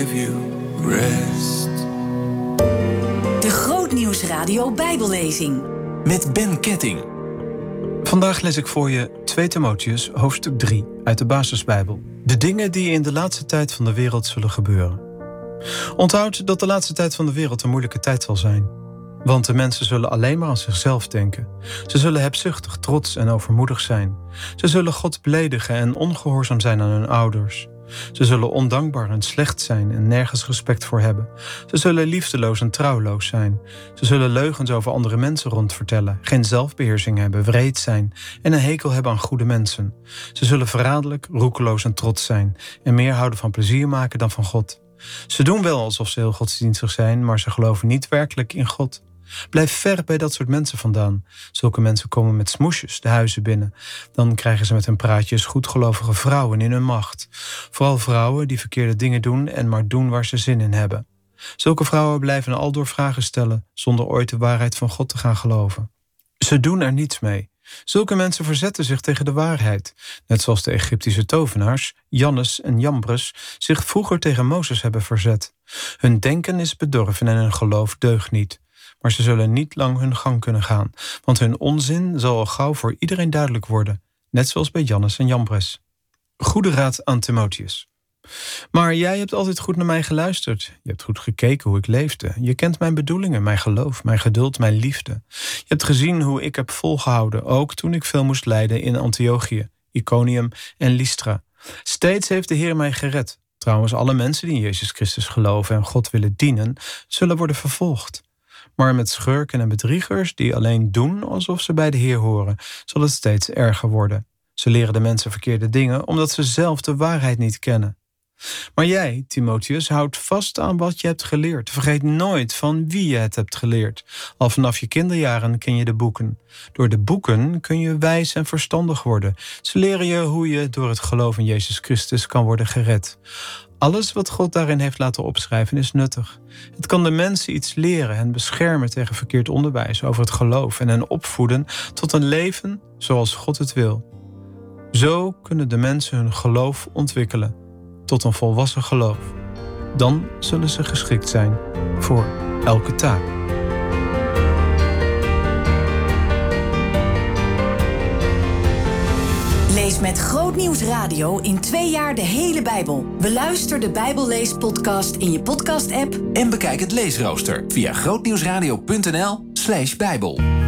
give you rest. De Grootnieuwsradio Bijbellezing Met Ben Ketting. Vandaag lees ik voor je 2 Timotheus, hoofdstuk 3 uit de Basisbijbel. De dingen die in de laatste tijd van de wereld zullen gebeuren. Onthoud dat de laatste tijd van de wereld een moeilijke tijd zal zijn. Want de mensen zullen alleen maar aan zichzelf denken. Ze zullen hebzuchtig, trots en overmoedig zijn. Ze zullen God beledigen en ongehoorzaam zijn aan hun ouders. Ze zullen ondankbaar en slecht zijn en nergens respect voor hebben. Ze zullen liefdeloos en trouwloos zijn. Ze zullen leugens over andere mensen rondvertellen, geen zelfbeheersing hebben, wreed zijn en een hekel hebben aan goede mensen. Ze zullen verraderlijk, roekeloos en trots zijn en meer houden van plezier maken dan van God. Ze doen wel alsof ze heel godsdienstig zijn, maar ze geloven niet werkelijk in God. Blijf ver bij dat soort mensen vandaan. Zulke mensen komen met smoesjes de huizen binnen. Dan krijgen ze met hun praatjes goedgelovige vrouwen in hun macht. Vooral vrouwen die verkeerde dingen doen en maar doen waar ze zin in hebben. Zulke vrouwen blijven aldoor vragen stellen zonder ooit de waarheid van God te gaan geloven. Ze doen er niets mee. Zulke mensen verzetten zich tegen de waarheid. Net zoals de Egyptische tovenaars, Jannes en Jambres, zich vroeger tegen Mozes hebben verzet. Hun denken is bedorven en hun geloof deugt niet. Maar ze zullen niet lang hun gang kunnen gaan, want hun onzin zal al gauw voor iedereen duidelijk worden, net zoals bij Jannes en Jambres. Goede raad aan Timotheus. Maar jij hebt altijd goed naar mij geluisterd. Je hebt goed gekeken hoe ik leefde. Je kent mijn bedoelingen, mijn geloof, mijn geduld, mijn liefde. Je hebt gezien hoe ik heb volgehouden, ook toen ik veel moest lijden in Antiochië, Iconium en Lystra. Steeds heeft de Heer mij gered. Trouwens, alle mensen die in Jezus Christus geloven en God willen dienen, zullen worden vervolgd. Maar met schurken en bedriegers die alleen doen alsof ze bij de Heer horen, zal het steeds erger worden. Ze leren de mensen verkeerde dingen omdat ze zelf de waarheid niet kennen. Maar jij, Timotheus, houd vast aan wat je hebt geleerd. Vergeet nooit van wie je het hebt geleerd. Al vanaf je kinderjaren ken je de boeken. Door de boeken kun je wijs en verstandig worden. Ze leren je hoe je door het geloof in Jezus Christus kan worden gered. Alles wat God daarin heeft laten opschrijven is nuttig. Het kan de mensen iets leren en beschermen tegen verkeerd onderwijs over het geloof en hen opvoeden tot een leven zoals God het wil. Zo kunnen de mensen hun geloof ontwikkelen tot een volwassen geloof. Dan zullen ze geschikt zijn voor elke taak. Lees met Grootnieuwsradio in 2 jaar de hele Bijbel. Beluister de Bijbelleespodcast in je podcast-app En bekijk het leesrooster via grootnieuwsradio.nl/Bijbel.